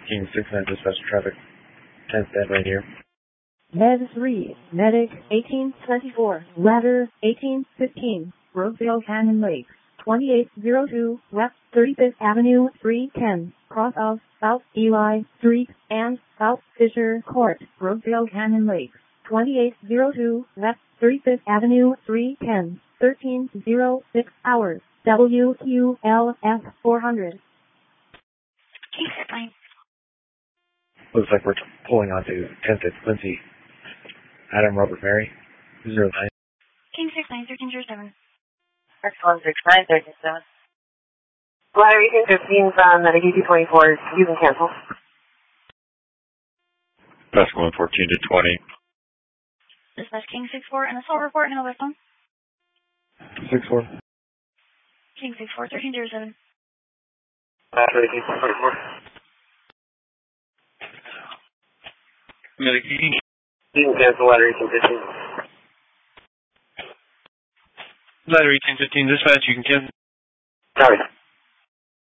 King 6-9 dispatch traffic. 10 stand right here. Med 3, Medic 1824, Ladder 1815, Rosedale Canyon Lakes, 2802 West 35th Avenue 310, cross of South Eli Street and South Fisher Court, Rosedale Canyon Lakes, 2802 West 35th Avenue 310, 1306 hours, WQLF 400. King 6-9. Looks like we're pulling onto 10th at Quincy. Adam Robert Mary, 09. King 6-9, 1307. X169, 1307. Ladder 1815 from Medic 224, you can cancel. Pascal 114 to 20. Dispatch King 6-4 and assault report in West Palm. 6-4. King 6-4, 1307. Ladder 1824. Medic You can cancel Ladder 1815. Ladder 1815 dispatch, you can cancel. Sorry.